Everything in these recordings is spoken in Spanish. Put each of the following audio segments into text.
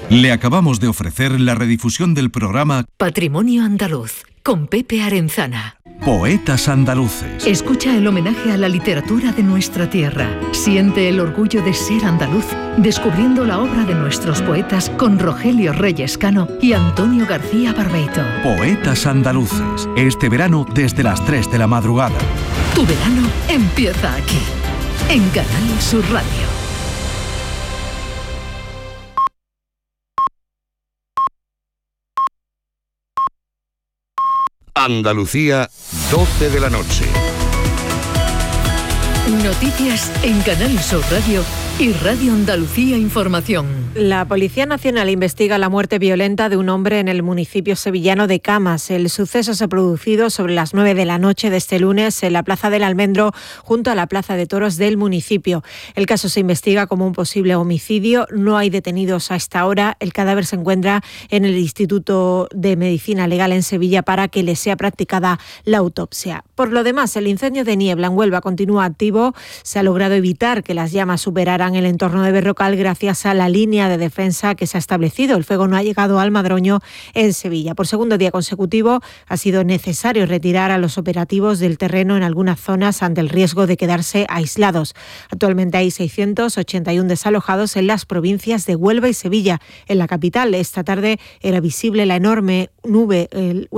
Le acabamos de ofrecer la redifusión del programa Patrimonio Andaluz, con Pepe Arenzana. Poetas Andaluces. Escucha el homenaje a la literatura de nuestra tierra. Siente el orgullo de ser andaluz, descubriendo la obra de nuestros poetas con Rogelio Reyes Cano y Antonio García Barbeito. Poetas Andaluces. Este verano desde las 3 de la madrugada. Tu verano empieza aquí, en Canal Sur Radio. Andalucía, 12 de la noche. Noticias en Canal Sur Radio y Radio Andalucía Información. La Policía Nacional investiga la muerte violenta de un hombre en el municipio sevillano de Camas. El suceso se ha producido sobre las 9 de la noche de este lunes en la Plaza del Almendro, junto a la Plaza de Toros del municipio. El caso se investiga como un posible homicidio. No hay detenidos a esta hora. El cadáver se encuentra en el Instituto de Medicina Legal en Sevilla para que le sea practicada la autopsia. Por lo demás, el incendio de Niebla en Huelva continúa activo. Se ha logrado evitar que las llamas superaran el entorno de Berrocal gracias a la línea de defensa que se ha establecido. El fuego no ha llegado al Madroño en Sevilla. Por segundo día consecutivo ha sido necesario retirar a los operativos del terreno en algunas zonas ante el riesgo de quedarse aislados. Actualmente hay 681 desalojados en las provincias de Huelva y Sevilla. En la capital esta tarde era visible la enorme nube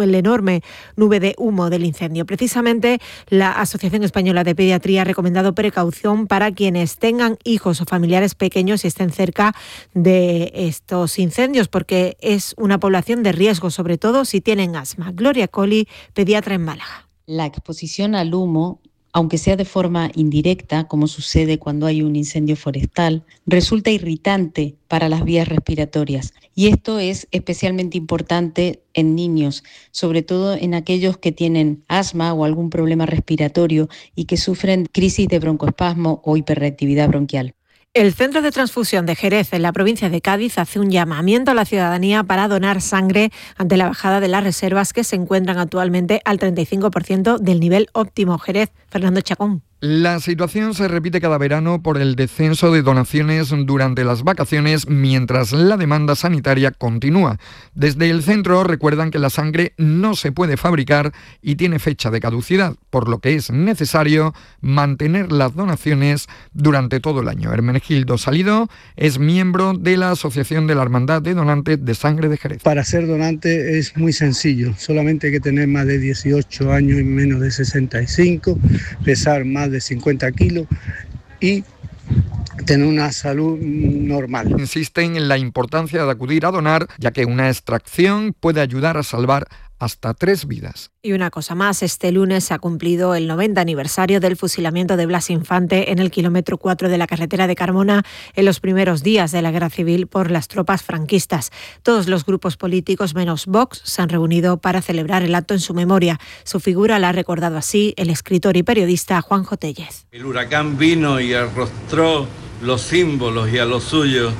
de humo del incendio. Precisamente la Asociación Española de Pediatría ha recomendado precaución para quienes tengan hijos o familiares pequeños y estén cerca de estos incendios, porque es una población de riesgo, sobre todo si tienen asma. Gloria Colli, pediatra en Málaga. La exposición al humo, aunque sea de forma indirecta, como sucede cuando hay un incendio forestal, resulta irritante para las vías respiratorias. Y esto es especialmente importante en niños, sobre todo en aquellos que tienen asma o algún problema respiratorio y que sufren crisis de broncoespasmo o hiperreactividad bronquial. El Centro de Transfusión de Jerez, en la provincia de Cádiz, hace un llamamiento a la ciudadanía para donar sangre ante la bajada de las reservas que se encuentran actualmente al 35% del nivel óptimo. Jerez, Fernando Chacón. La situación se repite cada verano por el descenso de donaciones durante las vacaciones, mientras la demanda sanitaria continúa. Desde el centro recuerdan que la sangre no se puede fabricar y tiene fecha de caducidad, por lo que es necesario mantener las donaciones durante todo el año. Hermenegildo Salido es miembro de la Asociación de la Hermandad de Donantes de Sangre de Jerez. Para ser donante es muy sencillo, solamente hay que tener más de 18 años y menos de 65, pesar más de 50 kilos y tener una salud normal. Insisten en la importancia de acudir a donar, ya que una extracción puede ayudar a salvar hasta 3 vidas. Y una cosa más, este lunes se ha cumplido el 90 aniversario del fusilamiento de Blas Infante en el kilómetro 4 de la carretera de Carmona en los primeros días de la Guerra Civil por las tropas franquistas. Todos los grupos políticos menos Vox se han reunido para celebrar el acto en su memoria. Su figura la ha recordado así el escritor y periodista Juanjo Tellez. El huracán vino y arrostró los símbolos y a los suyos,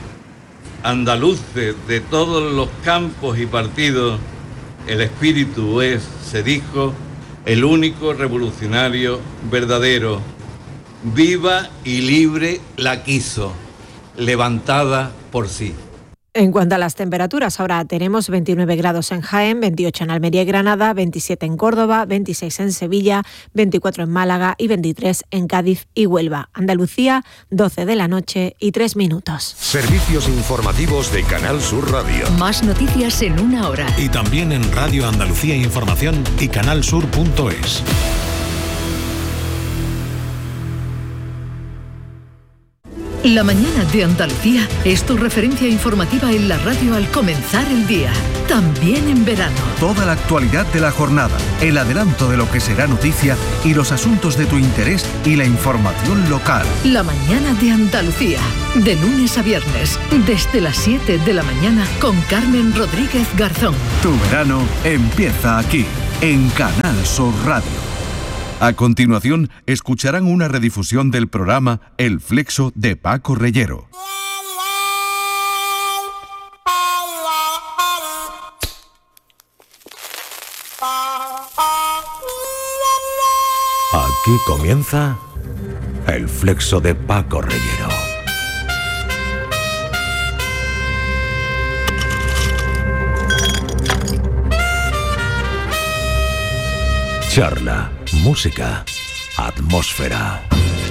andaluces de todos los campos y partidos. El espíritu es, se dijo, el único revolucionario verdadero. Viva y libre la quiso, levantada por sí. En cuanto a las temperaturas, ahora tenemos 29 grados en Jaén, 28 en Almería y Granada, 27 en Córdoba, 26 en Sevilla, 24 en Málaga y 23 en Cádiz y Huelva. Andalucía, 12 de la noche y 3 minutos. Servicios informativos de Canal Sur Radio. Más noticias en una hora. Y también en Radio Andalucía Información y canalsur.es. La mañana de Andalucía es tu referencia informativa en la radio al comenzar el día, también en verano. Toda la actualidad de la jornada, el adelanto de lo que será noticia y los asuntos de tu interés y la información local. La mañana de Andalucía, de lunes a viernes, desde las 7 de la mañana con Carmen Rodríguez Garzón. Tu verano empieza aquí, en Canal Sur Radio. A continuación, escucharán una redifusión del programa El Flexo de Paco Reyero. Aquí comienza El Flexo de Paco Reyero. Charla, música, atmósfera.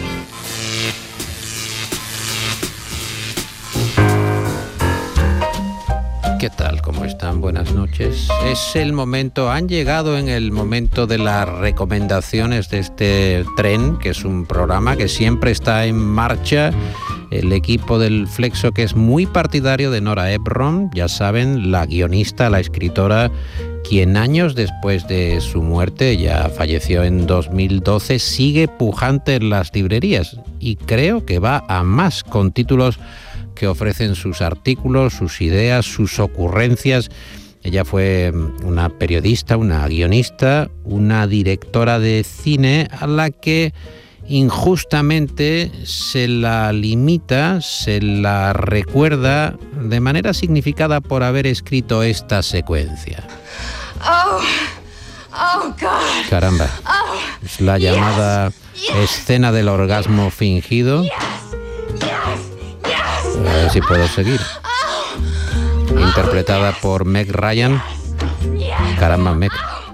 ¿Qué tal? ¿Cómo están? Buenas noches. Es el momento, han llegado en el momento de las recomendaciones de este tren, que es un programa que siempre está en marcha. El equipo del Flexo, que es muy partidario de Nora Ephron, ya saben, la guionista, la escritora, quien años después de su muerte, ya falleció en 2012, sigue pujante en las librerías y creo que va a más con títulos que ofrecen sus artículos, sus ideas, sus ocurrencias. Ella fue una periodista, una guionista, una directora de cine a la que injustamente se la limita, se la recuerda de manera significada por haber escrito esta secuencia. Oh God. Caramba, es la llamada escena del orgasmo fingido. A ver si puedo seguir. Interpretada por Meg Ryan. Caramba, Meg.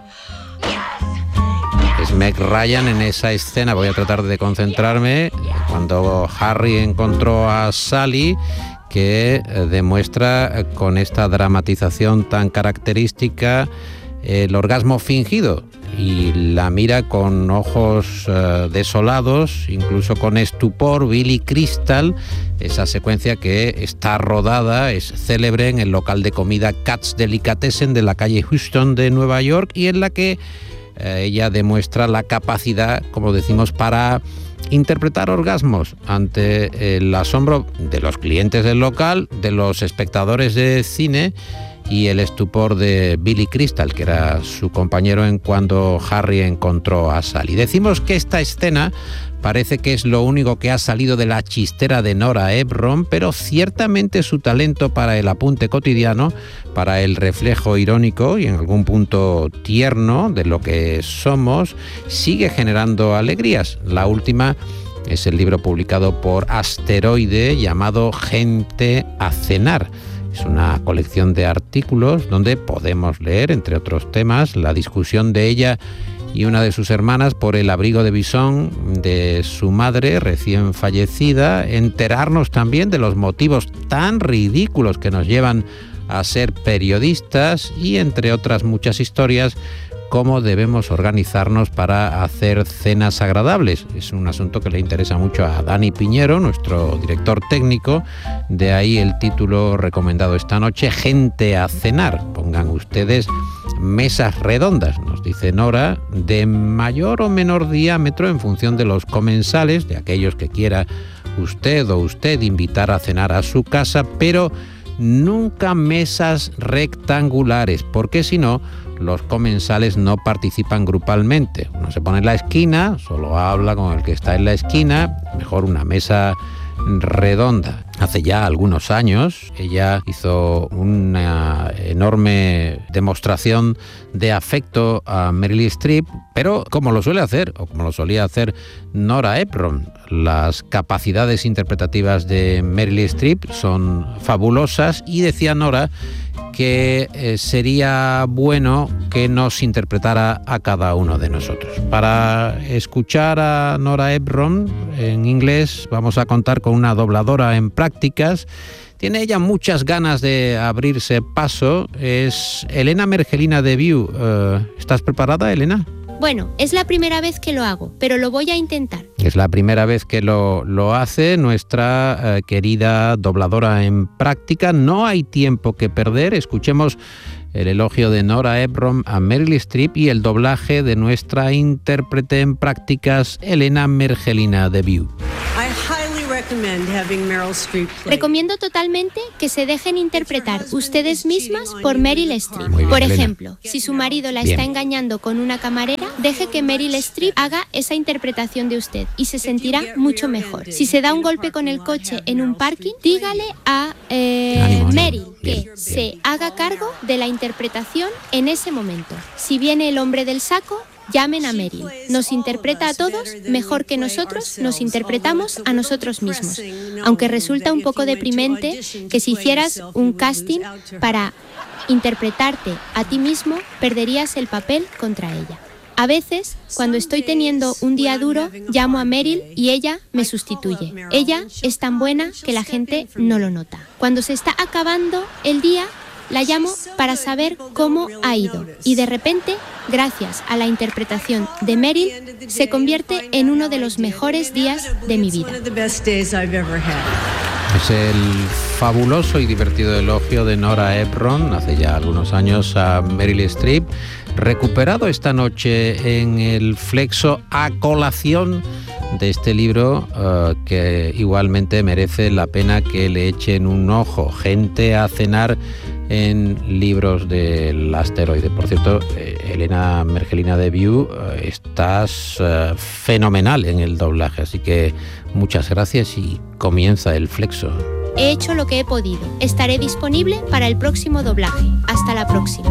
Es Meg Ryan en esa escena, voy a tratar de concentrarme, cuando Harry encontró a Sally, que demuestra con esta dramatización tan característica el orgasmo fingido. Y la mira con ojos desolados, incluso con estupor, Billy Crystal, esa secuencia que está rodada, es célebre en el local de comida Katz Delicatessen de la calle Houston de Nueva York, y en la que ella demuestra la capacidad, como decimos, para interpretar orgasmos ante el asombro de los clientes del local, de los espectadores de cine, y el estupor de Billy Crystal, que era su compañero en cuando Harry encontró a Sally. Decimos que esta escena parece que es lo único que ha salido de la chistera de Nora Ephron, pero ciertamente su talento para el apunte cotidiano, para el reflejo irónico y en algún punto tierno de lo que somos, sigue generando alegrías. La última es el libro publicado por Asteroide llamado Gente a cenar. Es una colección de artículos donde podemos leer, entre otros temas, la discusión de ella y una de sus hermanas por el abrigo de bisón de su madre recién fallecida, enterarnos también de los motivos tan ridículos que nos llevan a ser periodistas y, entre otras muchas historias, cómo debemos organizarnos para hacer cenas agradables. Es un asunto que le interesa mucho a Dani Piñero, nuestro director técnico, de ahí el título recomendado esta noche, Gente a cenar. Pongan ustedes mesas redondas, nos dice Nora, de mayor o menor diámetro en función de los comensales, de aquellos que quiera usted o usted invitar a cenar a su casa, pero nunca mesas rectangulares, porque si no, los comensales no participan grupalmente. Uno se pone en la esquina, solo habla con el que está en la esquina, mejor una mesa redonda. Hace ya algunos años ella hizo una enorme demostración de afecto a Meryl Streep, pero como lo suele hacer, o como lo solía hacer Nora Ephron. Las capacidades interpretativas de Meryl Streep son fabulosas y decía Nora que sería bueno que nos interpretara a cada uno de nosotros. Para escuchar a Nora Ephron en inglés vamos a contar con una dobladora en prácticas. Tiene ella muchas ganas de abrirse paso. Es Elena Mergelina de View. ¿Estás preparada, Elena? Bueno, es la primera vez que lo hago, pero lo voy a intentar. Es la primera vez que lo hace nuestra querida dobladora en práctica. No hay tiempo que perder. Escuchemos el elogio de Nora Ephron a Meryl Streep y el doblaje de nuestra intérprete en prácticas, Elena Mergelina de View. Recomiendo totalmente que se dejen interpretar ustedes mismas por Meryl Streep. Por ejemplo, si su marido la está engañando con una camarera, deje que Meryl Streep haga esa interpretación de usted y se sentirá mucho mejor. Si se da un golpe con el coche en un parking, dígale a Meryl que se haga cargo de la interpretación en ese momento. Si viene el hombre del saco, llamen a Meryl. Nos interpreta a todos mejor que nosotros nos interpretamos a nosotros mismos. Aunque resulta un poco deprimente que si hicieras un casting para interpretarte a ti mismo, perderías el papel contra ella. A veces, cuando estoy teniendo un día duro, llamo a Meryl y ella me sustituye. Ella es tan buena que la gente no lo nota. Cuando se está acabando el día, la llamo para saber cómo ha ido. Y de repente, gracias a la interpretación de Meryl, se convierte en uno de los mejores días de mi vida. Es el fabuloso y divertido elogio de Nora Ephron, hace ya algunos años, a Meryl Streep, recuperado esta noche en el Flexo a colación de este libro que igualmente merece la pena que le echen un ojo. Gente a cenar en libros del asteroide. Por cierto, Elena Mergelina de Viu, estás fenomenal en el doblaje, así que muchas gracias y comienza el Flexo. He hecho lo que he podido. Estaré disponible para el próximo doblaje. Hasta la próxima.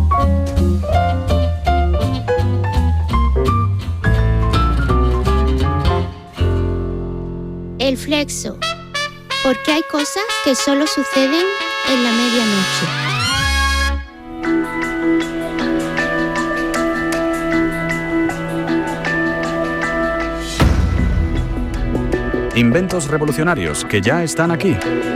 El Flexo. Porque hay cosas que solo suceden en la medianoche. Inventos revolucionarios que ya están aquí.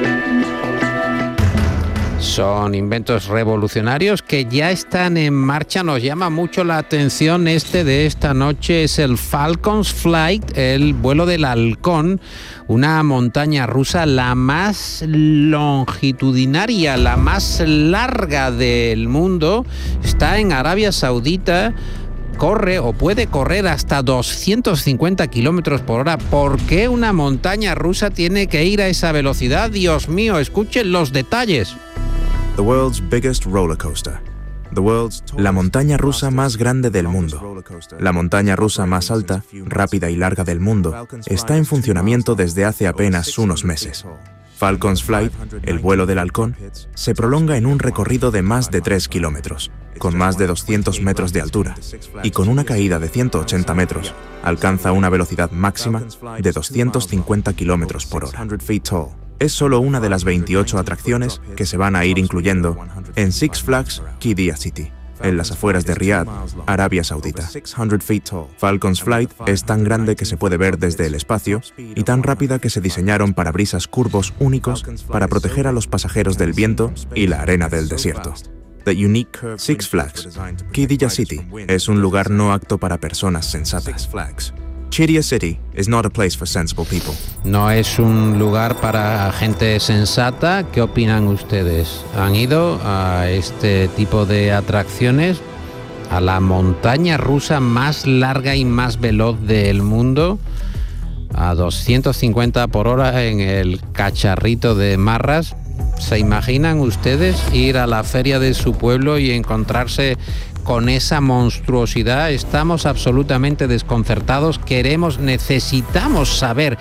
Son inventos revolucionarios que ya están en marcha. Nos llama mucho la atención de esta noche. Es el Falcon's Flight, el vuelo del halcón, una montaña rusa la más longitudinaria, la más larga del mundo. Está en Arabia Saudita. Corre o puede correr hasta 250 kilómetros por hora. ¿Por qué una montaña rusa tiene que ir a esa velocidad? Dios mío, escuchen los detalles. The world's biggest roller coaster. La montaña rusa más grande del mundo. La montaña rusa más alta, rápida y larga del mundo está en funcionamiento desde hace apenas unos meses. Falcon's Flight, el vuelo del halcón, se prolonga en un recorrido de más de 3 kilómetros, con más de 200 metros de altura, y con una caída de 180 metros, alcanza una velocidad máxima de 250 kilómetros por hora. Es solo una de las 28 atracciones que se van a ir incluyendo en Six Flags Qiddiya City, en las afueras de Riad, Arabia Saudita. Falcon's Flight es tan grande que se puede ver desde el espacio y tan rápida que se diseñaron parabrisas curvos únicos para proteger a los pasajeros del viento y la arena del desierto. The Unique Six Flags Qiddiya City es un lugar no apto para personas sensatas. Qiddiya City is not a place for sensible people. No es un lugar para gente sensata. ¿Qué opinan ustedes? ¿Han ido a este tipo de atracciones? A la montaña rusa más larga y más veloz del mundo, a 250 por hora en el cacharrito de Marras. ¿Se imaginan ustedes ir a la feria de su pueblo y encontrarse con esa monstruosidad? Estamos absolutamente desconcertados. Necesitamos saber,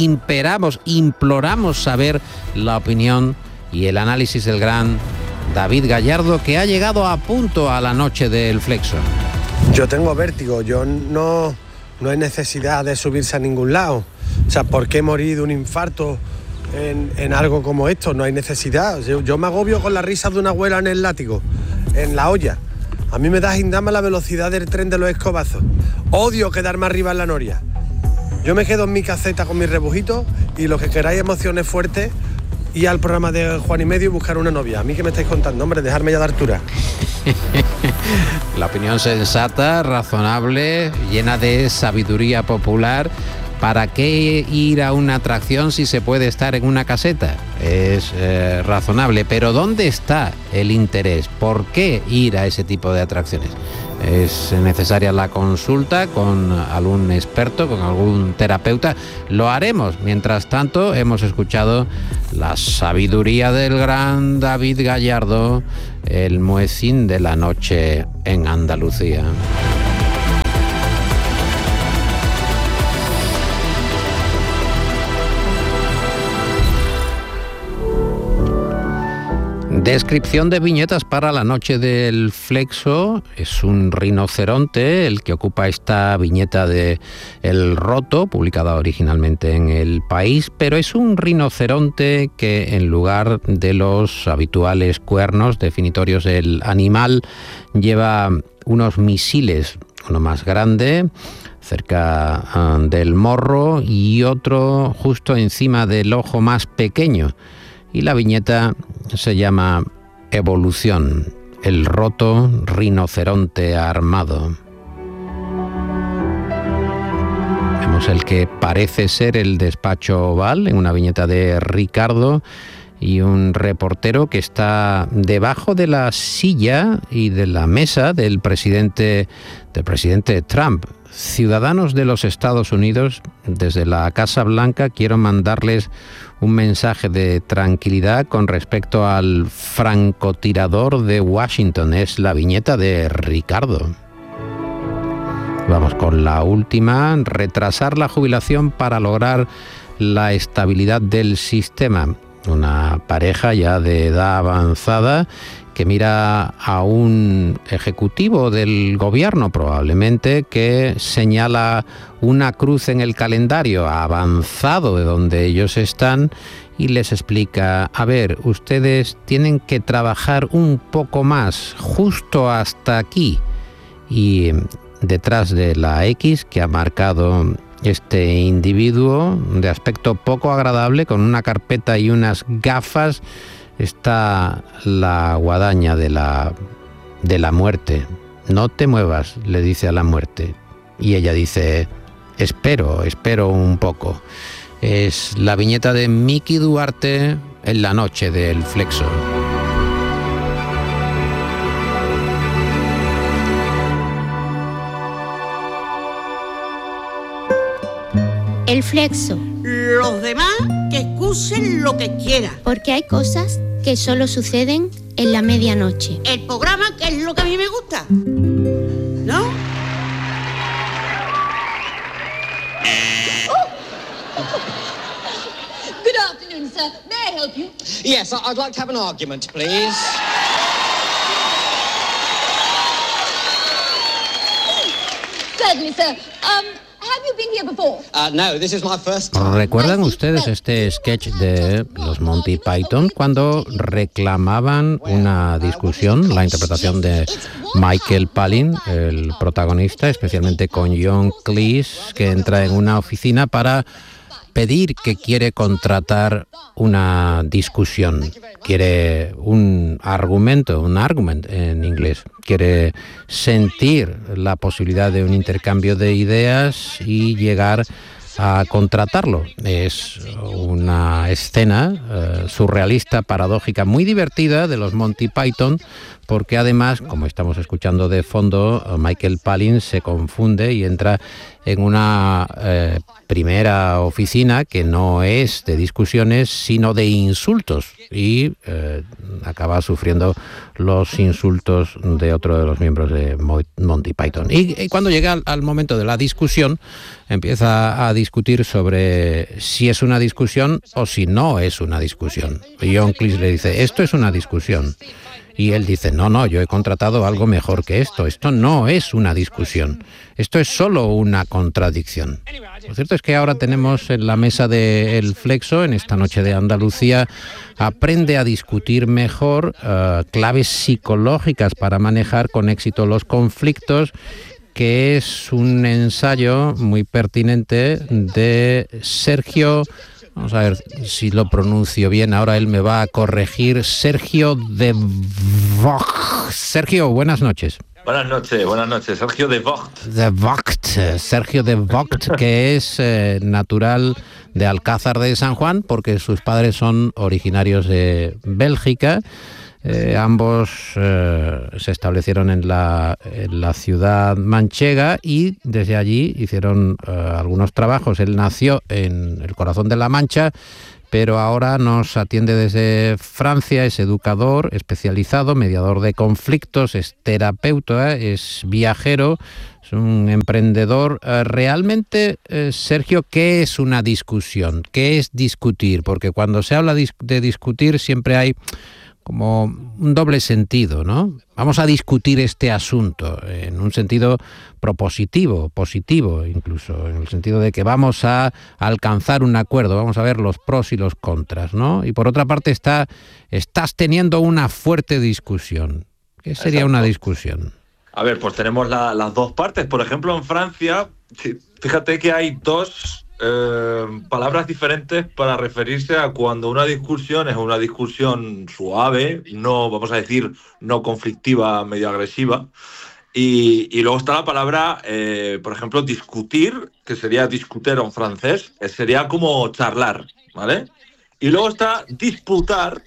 imploramos saber la opinión y el análisis del gran David Gallardo, que ha llegado a punto a la noche del Flexo. Yo tengo vértigo, no hay necesidad de subirse a ningún lado. O sea, ¿por qué morir de un infarto en algo como esto? No hay necesidad. Yo me agobio con la risa de una abuela en el látigo, en la olla. A mí me da gindama la velocidad del tren de los escobazos. Odio quedarme arriba en la noria. Yo me quedo en mi caseta con mis rebujitos y lo que queráis emociones fuertes, ir al programa de Juan y Medio y buscar una novia. ¿A mí qué me estáis contando, hombre? Dejarme ya de altura. La opinión sensata, razonable, llena de sabiduría popular. ¿Para qué ir a una atracción si se puede estar en una caseta? Es razonable, pero ¿dónde está el interés? ¿Por qué ir a ese tipo de atracciones? Es necesaria la consulta con algún experto, con algún terapeuta. Lo haremos. Mientras tanto, hemos escuchado la sabiduría del gran David Gallardo, el muecín de la noche en Andalucía. Descripción de viñetas para la noche del Flexo. Es un rinoceronte el que ocupa esta viñeta de El Roto, publicada originalmente en El País, pero es un rinoceronte que, en lugar de los habituales cuernos definitorios del animal, lleva unos misiles uno más grande, cerca del morro, y otro justo encima del ojo más pequeño. Y la viñeta se llama Evolución, el roto rinoceronte armado. Vemos el que parece ser el despacho oval en una viñeta de Ricardo, y un reportero que está debajo de la silla y de la mesa del presidente Trump. Ciudadanos de los Estados Unidos, desde la Casa Blanca quiero mandarles un mensaje de tranquilidad con respecto al francotirador de Washington. Es la viñeta de Ricardo. Vamos con la última: retrasar la jubilación para lograr la estabilidad del sistema. Una pareja ya de edad avanzada que mira a un ejecutivo del gobierno, probablemente, que señala una cruz en el calendario avanzado de donde ellos están y les explica: a ver, ustedes tienen que trabajar un poco más, justo hasta aquí. Y detrás de la X que ha marcado este individuo, de aspecto poco agradable, con una carpeta y unas gafas, está la guadaña de la muerte. No te muevas, le dice a la muerte. Y ella dice: espero un poco. Es la viñeta de Miki Duarte en la noche del Flexo. El Flexo. Los demás que excusen lo que quieran. Porque hay cosas que solo suceden en la medianoche. El programa, que es lo que a mí me gusta, ¿no? Good afternoon, sir. May I help you? Yes, I'd like to have an argument, please. Certainly, sir. Have you been here before? No, this is my first time. ¿Recuerdan ustedes este sketch de los Monty Python cuando reclamaban una discusión, la interpretación de Michael Palin, el protagonista, especialmente con John Cleese, que entra en una oficina para pedir que quiere contratar una discusión, quiere un argument en inglés, quiere sentir la posibilidad de un intercambio de ideas y llegar a contratarlo? Es una escena surrealista, paradójica, muy divertida de los Monty Python, porque además, como estamos escuchando de fondo, Michael Palin se confunde y entra en una primera oficina que no es de discusiones, sino de insultos, y acaba sufriendo los insultos de otro de los miembros de Monty Python. Y cuando llega al momento de la discusión, empieza a discutir sobre si es una discusión o si no es una discusión. Y John Cleese le dice: esto es una discusión. Y él dice: no, yo he contratado algo mejor que esto no es una discusión, esto es solo una contradicción. Lo cierto es que ahora tenemos en la mesa del Flexo, en esta noche de Andalucía, aprende a discutir mejor, claves psicológicas para manejar con éxito los conflictos, que es un ensayo muy pertinente de Sergio, vamos a ver si lo pronuncio bien, ahora él me va a corregir, Sergio de Vogt. Sergio, buenas noches. Buenas noches, Sergio de Vogt. Sergio de Vogt, que es natural de Alcázar de San Juan, porque sus padres son originarios de Bélgica. Ambos se establecieron en la ciudad manchega y desde allí hicieron algunos trabajos. Él nació en el corazón de La Mancha, pero ahora nos atiende desde Francia. Es educador especializado, mediador de conflictos, es terapeuta, es viajero, es un emprendedor. Realmente, Sergio, ¿qué es una discusión? ¿Qué es discutir? Porque cuando se habla de discutir siempre hay como un doble sentido, ¿no? Vamos a discutir este asunto en un sentido propositivo, positivo incluso, en el sentido de que vamos a alcanzar un acuerdo, vamos a ver los pros y los contras, ¿no? Y por otra parte estás teniendo una fuerte discusión. ¿Qué sería una discusión? A ver, pues tenemos las dos partes. Por ejemplo, en Francia, fíjate que hay dos palabras diferentes para referirse a cuando una discusión es una discusión suave, no, vamos a decir, no conflictiva, medio agresiva. Y luego está la palabra, por ejemplo, discutir, que sería discuter en francés, sería como charlar, ¿vale? Y luego está disputar,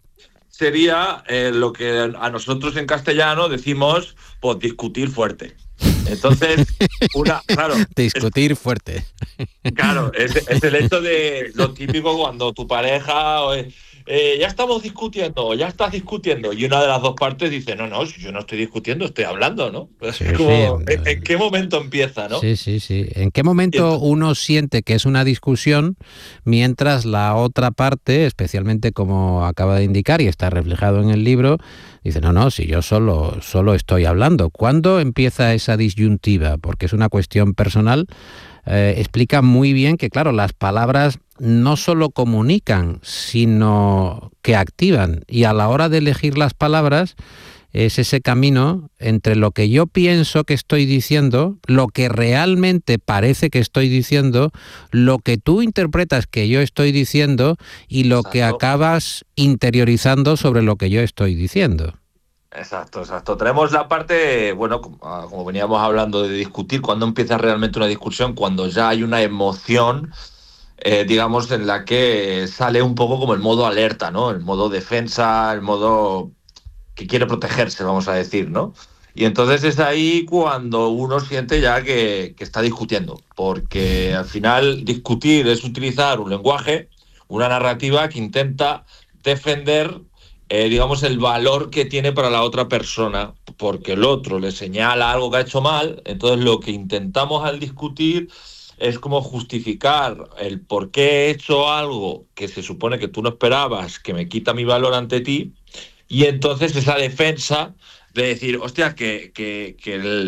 sería lo que a nosotros en castellano decimos, pues, discutir fuerte. Entonces, claro, discutir fuerte. Claro, es el hecho de lo típico cuando tu pareja ya estamos discutiendo, ya estás discutiendo, y una de las dos partes dice, no, yo no estoy discutiendo, estoy hablando, ¿no? Sí, como, ¿en qué momento empieza, no? Sí. ¿En qué momento uno siente que es una discusión mientras la otra parte, especialmente como acaba de indicar y está reflejado en el libro, dice, no, si yo solo estoy hablando? ¿Cuándo empieza esa disyuntiva? Porque es una cuestión personal. Explica muy bien que, claro, las palabras no solo comunican, sino que activan. Y a la hora de elegir las palabras es ese camino entre lo que yo pienso que estoy diciendo, lo que realmente parece que estoy diciendo, lo que tú interpretas que yo estoy diciendo y lo que acabas interiorizando sobre lo que yo estoy diciendo. Exacto. Tenemos la parte, bueno, como veníamos hablando de discutir, cuando empieza realmente una discusión, cuando ya hay una emoción, digamos, en la que sale un poco como el modo alerta, ¿no? El modo defensa, el modo que quiere protegerse, vamos a decir, ¿no? Y entonces es ahí cuando uno siente ya que está discutiendo, porque al final discutir es utilizar un lenguaje, una narrativa que intenta defender digamos, el valor que tiene para la otra persona, porque el otro le señala algo que ha hecho mal. Entonces lo que intentamos al discutir es como justificar el por qué he hecho algo que se supone que tú no esperabas, que me quita mi valor ante ti, y entonces esa defensa de decir, hostia, que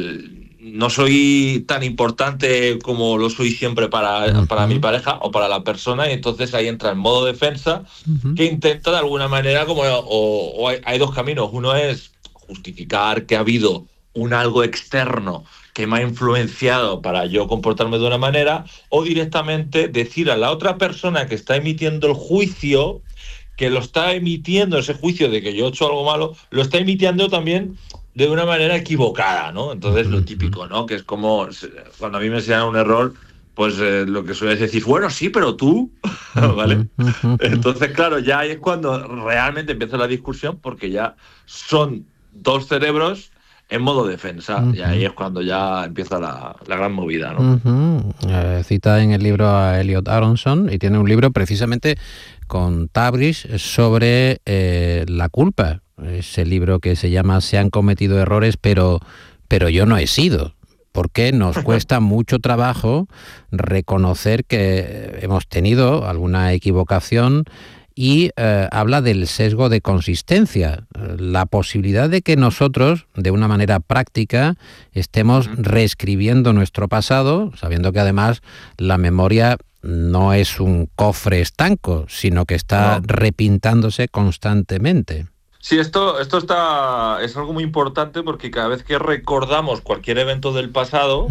no soy tan importante como lo soy siempre para mi pareja o para la persona, y entonces ahí entra el modo defensa, que intenta de alguna manera, como o hay dos caminos. Uno es justificar que ha habido un algo externo que me ha influenciado para yo comportarme de una manera, o directamente decir a la otra persona que está emitiendo el juicio, que lo está emitiendo, ese juicio de que yo he hecho algo malo, lo está emitiendo también de una manera equivocada, ¿no? Entonces lo típico, ¿no? Que es como cuando a mí me enseñan un error, pues lo que suele decir, bueno, sí, pero tú, ¿vale? Entonces, claro, ya ahí es cuando realmente empieza la discusión, porque ya son dos cerebros en modo defensa, y ahí es cuando ya empieza la gran movida, ¿no? Cita en el libro a Elliot Aronson, y tiene un libro precisamente con Tabriz sobre la culpa. Ese libro que se llama Se han cometido errores, pero yo no he sido. Porque nos cuesta mucho trabajo reconocer que hemos tenido alguna equivocación, y habla del sesgo de consistencia, la posibilidad de que nosotros, de una manera práctica, estemos reescribiendo nuestro pasado, sabiendo que además la memoria no es un cofre estanco, sino que está repintándose constantemente. Sí, esto es algo muy importante, porque cada vez que recordamos cualquier evento del pasado,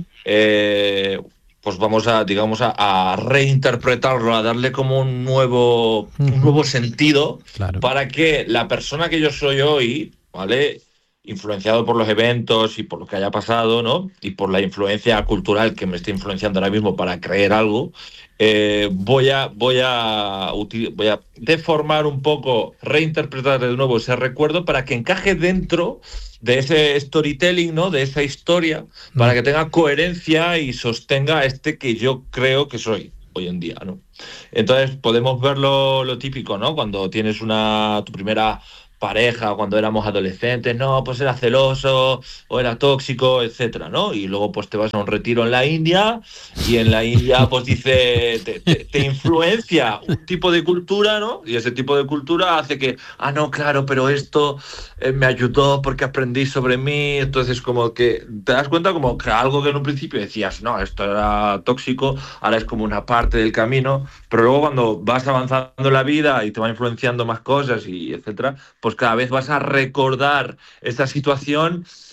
pues vamos a reinterpretarlo, a darle como un nuevo sentido, claro, para que la persona que yo soy hoy, ¿vale?, influenciado por los eventos y por lo que haya pasado, ¿no?, y por la influencia cultural que me esté influenciando ahora mismo para creer algo, voy a deformar un poco, reinterpretar de nuevo ese recuerdo para que encaje dentro de ese storytelling, ¿no?, de esa historia, para que tenga coherencia y sostenga que yo creo que soy hoy en día, ¿no? Entonces podemos ver lo típico, ¿no?, cuando tienes tu primera pareja, cuando éramos adolescentes, no, pues era celoso o era tóxico, etcétera, ¿no? Y luego pues te vas a un retiro en la India, y en la India pues dice, te influencia un tipo de cultura, ¿no? Y ese tipo de cultura hace que, no, claro, pero esto me ayudó porque aprendí sobre mí. Entonces como que te das cuenta como que algo que en un principio decías, no, esto era tóxico, ahora es como una parte del camino, pero luego cuando vas avanzando en la vida y te va influenciando más cosas y etcétera, pues cada vez vas a recordar esta situación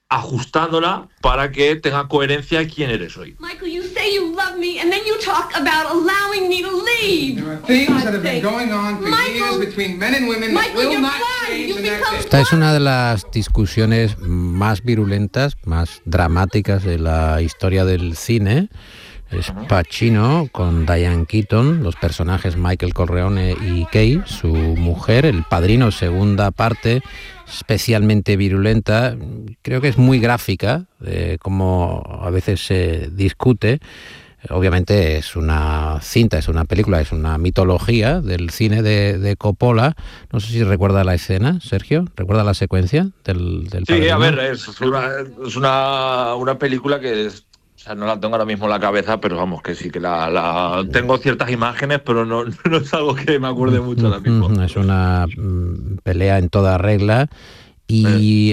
ajustándola para que tenga coherencia quién eres hoy. Michael, you say you love me and then you talk about allowing me to leave. There are things that have been going on for years between men and women that will not change the next day. Esta es una de las discusiones más virulentas, más dramáticas de la historia del cine. Es Pacino con Diane Keaton, los personajes Michael Corleone y Kay, su mujer. El Padrino, segunda parte, especialmente virulenta. Creo que es muy gráfica, como a veces se discute. Obviamente es una cinta, es una película, es una mitología del cine de Coppola. No sé si recuerda la escena, Sergio. ¿Recuerda la secuencia del Sí, Padrino? a ver, es una película que es... O sea, no la tengo ahora mismo en la cabeza, pero vamos, que sí que la tengo ciertas imágenes, pero no es algo que me acuerde mucho ahora mismo. Es una pelea en toda regla y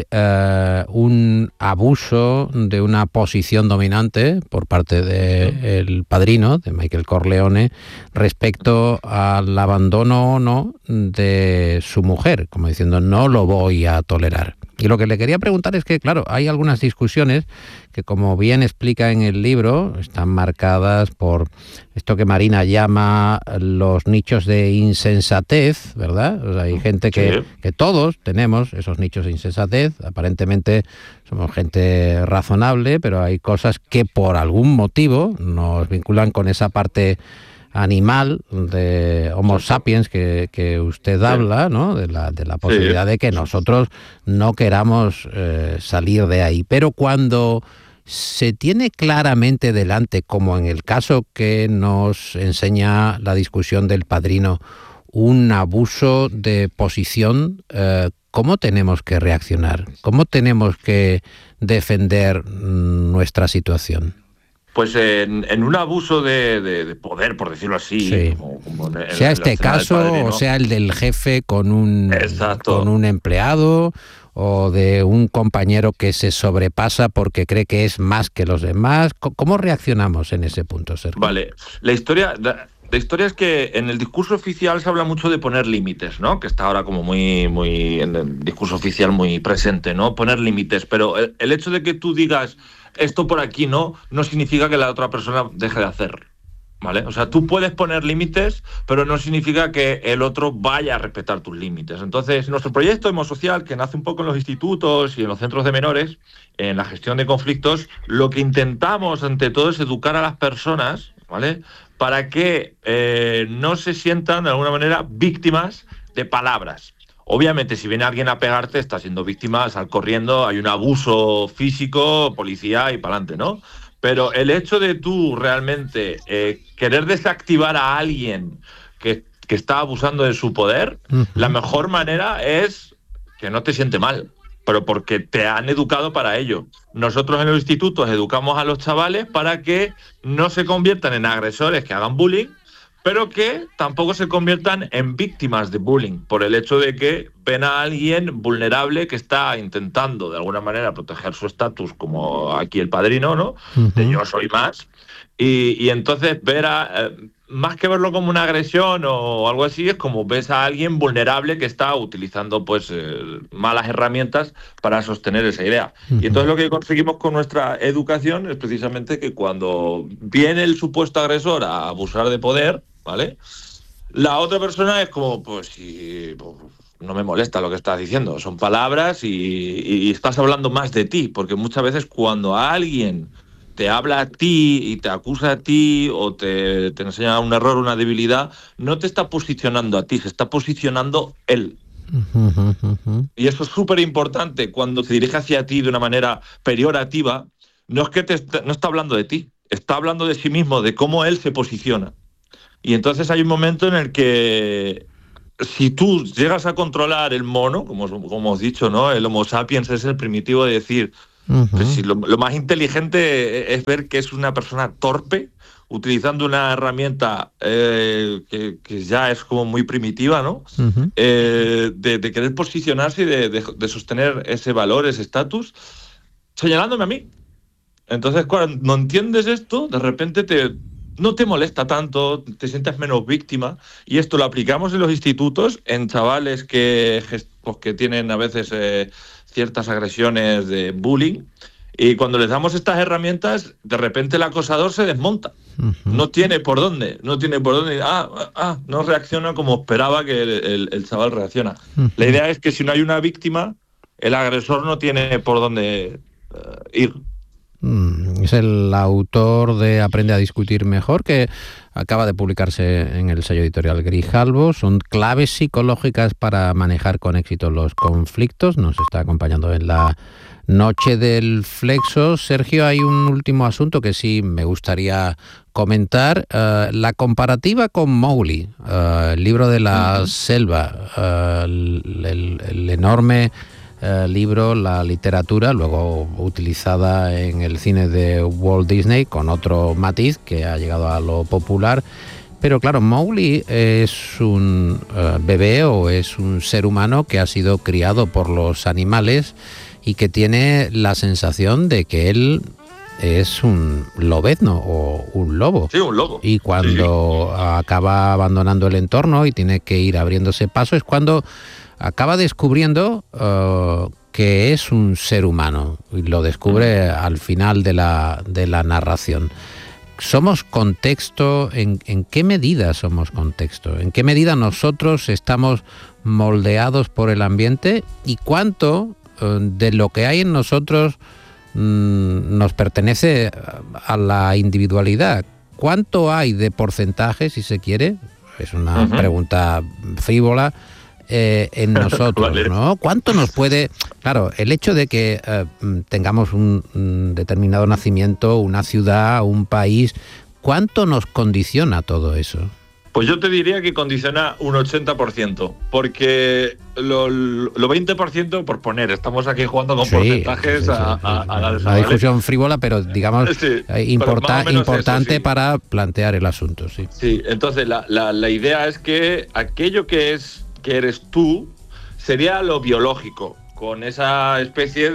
un abuso de una posición dominante por parte del Padrino, de Michael Corleone, respecto al abandono o no de su mujer, como diciendo, no lo voy a tolerar. Y lo que le quería preguntar es que, claro, hay algunas discusiones que, como bien explica en el libro, están marcadas por esto que Marina llama los nichos de insensatez, ¿verdad? O sea, hay gente que todos tenemos esos nichos de insensatez. Aparentemente somos gente razonable, pero hay cosas que por algún motivo nos vinculan con esa parte animal de Homo sapiens que usted habla, ¿no? De la posibilidad de que nosotros no queramos salir de ahí. Pero cuando se tiene claramente delante, como en el caso que nos enseña la discusión del Padrino, un abuso de posición, ¿cómo tenemos que reaccionar? ¿Cómo tenemos que defender nuestra situación? Pues en un abuso de poder, por decirlo así. Sí. Como sea este caso, o sea el del jefe con un empleado, o de un compañero que se sobrepasa porque cree que es más que los demás. ¿Cómo reaccionamos en ese punto, Sergio? Vale, la historia es que en el discurso oficial se habla mucho de poner límites, ¿no? Que está ahora como muy en el discurso oficial muy presente, ¿no? Poner límites, pero el hecho de que tú digas esto por aquí no significa que la otra persona deje de hacer, ¿vale? O sea, tú puedes poner límites, pero no significa que el otro vaya a respetar tus límites. Entonces, nuestro proyecto Hemosocial, que nace un poco en los institutos y en los centros de menores, en la gestión de conflictos, lo que intentamos ante todo es educar a las personas, ¿vale?, para que no se sientan de alguna manera víctimas de palabras. Obviamente, si viene alguien a pegarte, está siendo víctima, sal corriendo, hay un abuso físico, policía y pa'lante, ¿no? Pero el hecho de tú realmente querer desactivar a alguien que está abusando de su poder, la mejor manera es que no te siente mal, pero porque te han educado para ello. Nosotros en los institutos educamos a los chavales para que no se conviertan en agresores que hagan bullying, pero que tampoco se conviertan en víctimas de bullying, por el hecho de que ven a alguien vulnerable que está intentando de alguna manera proteger su estatus, como aquí el Padrino, ¿no? De yo soy más. Y entonces más que verlo como una agresión o algo así, es como ves a alguien vulnerable que está utilizando pues malas herramientas para sostener esa idea. Y entonces lo que conseguimos con nuestra educación es precisamente que cuando viene el supuesto agresor a abusar de poder, ¿vale?, la otra persona es como, pues sí, no me molesta lo que estás diciendo, son palabras y estás hablando más de ti, porque muchas veces cuando alguien te habla a ti y te acusa a ti o te enseña un error, una debilidad, no te está posicionando a ti, se está posicionando él. Y eso es súper importante. Cuando se dirige hacia ti de una manera peyorativa, no es que no está hablando de ti, está hablando de sí mismo, de cómo él se posiciona. Y entonces hay un momento en el que si tú llegas a controlar el mono, como hemos dicho, ¿no? El Homo sapiens es el primitivo de decir, pues si lo más inteligente es ver que es una persona torpe, utilizando una herramienta que ya es como muy primitiva, ¿no? De querer posicionarse y de sostener ese valor, ese estatus, señalándome a mí. Entonces, cuando no entiendes esto, de repente no te molesta tanto, te sientes menos víctima, y esto lo aplicamos en los institutos, en chavales que tienen a veces ciertas agresiones de bullying, y cuando les damos estas herramientas, de repente el acosador se desmonta. No tiene por dónde, no reacciona como esperaba que el chaval reacciona. La idea es que si no hay una víctima, el agresor no tiene por dónde ir. Es el autor de Aprende a discutir mejor, que acaba de publicarse en el sello editorial Grijalbo. Son claves psicológicas para manejar con éxito los conflictos. Nos está acompañando en la Noche del Flexo. Sergio, hay un último asunto que sí me gustaría comentar. La comparativa con Mowgli, el libro de la selva, el enorme libro, la literatura, luego utilizada en el cine de Walt Disney con otro matiz que ha llegado a lo popular. Pero claro, Mowgli es un bebé o es un ser humano que ha sido criado por los animales y que tiene la sensación de que él es un lobezno o un lobo. Sí, un lobo. Y cuando acaba abandonando el entorno y tiene que ir abriéndose paso, es cuando acaba descubriendo que es un ser humano, y lo descubre al final de la narración. ¿Somos contexto? ¿En qué medida somos contexto? ¿En qué medida nosotros estamos moldeados por el ambiente? ¿Y cuánto de lo que hay en nosotros nos pertenece a la individualidad? ¿Cuánto hay de porcentaje, si se quiere? Es una pregunta frívola. En nosotros, vale, ¿no? ¿Cuánto nos puede...? Claro, el hecho de que tengamos un determinado nacimiento, una ciudad, un país, ¿cuánto nos condiciona todo eso? Pues yo te diría que condiciona un 80%, porque lo 20%, por poner, estamos aquí jugando con porcentajes a la discusión frívola, pero digamos importante eso, para plantear el asunto. Sí, sí, entonces la idea es que aquello que eres tú sería lo biológico, con esa especie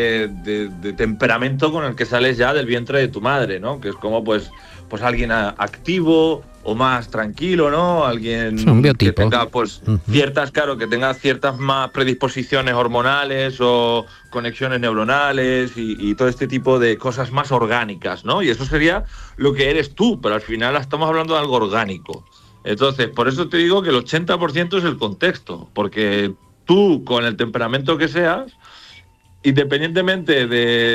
de temperamento con el que sales ya del vientre de tu madre, ¿no? Que es como pues alguien activo o más tranquilo, ¿no? Alguien que tenga pues que tenga ciertas más predisposiciones hormonales o conexiones neuronales y todo este tipo de cosas más orgánicas, ¿no? Y eso sería lo que eres tú, pero al final estamos hablando de algo orgánico. Entonces, por eso te digo que el 80% es el contexto, porque tú, con el temperamento que seas, independientemente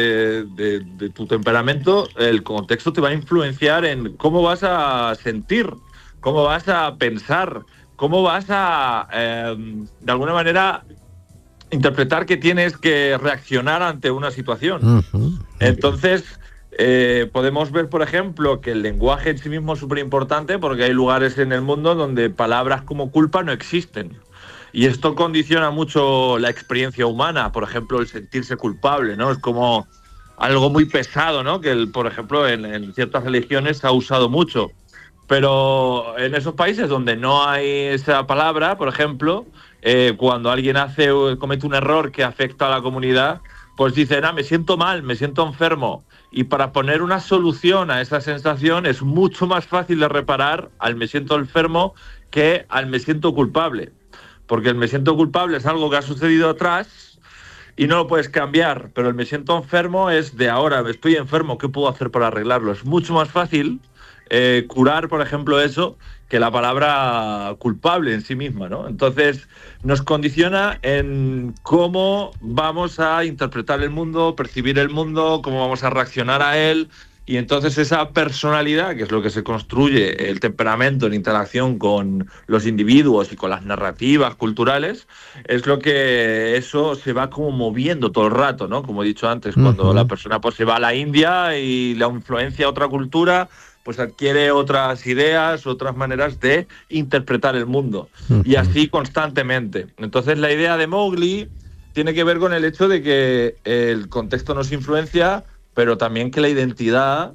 de tu temperamento, el contexto te va a influenciar en cómo vas a sentir, cómo vas a pensar, cómo vas a, de alguna manera, interpretar que tienes que reaccionar ante una situación. Entonces... podemos ver, por ejemplo, que el lenguaje en sí mismo es súper importante, porque hay lugares en el mundo donde palabras como culpa no existen. Y esto condiciona mucho la experiencia humana, por ejemplo, el sentirse culpable, ¿no? Es como algo muy pesado, ¿no? Que, por ejemplo, en ciertas religiones se ha usado mucho. Pero en esos países donde no hay esa palabra, por ejemplo, cuando alguien comete un error que afecta a la comunidad, pues dicen, me siento mal, me siento enfermo. Y para poner una solución a esa sensación es mucho más fácil de reparar al me siento enfermo que al me siento culpable. Porque el me siento culpable es algo que ha sucedido atrás y no lo puedes cambiar. Pero el me siento enfermo es de ahora, estoy enfermo, ¿qué puedo hacer para arreglarlo? Es mucho más fácil curar, por ejemplo, eso, que la palabra culpable en sí misma, ¿no? Entonces, nos condiciona en cómo vamos a interpretar el mundo, percibir el mundo, cómo vamos a reaccionar a él. Y entonces esa personalidad, que es lo que se construye, el temperamento en interacción con los individuos y con las narrativas culturales, es lo que eso se va como moviendo todo el rato, ¿no? Como he dicho antes, cuando la persona pues se va a la India y la influencia a otra cultura, pues adquiere otras ideas, otras maneras de interpretar el mundo. Y así constantemente. Entonces la idea de Mowgli tiene que ver con el hecho de que el contexto nos influencia, pero también que la identidad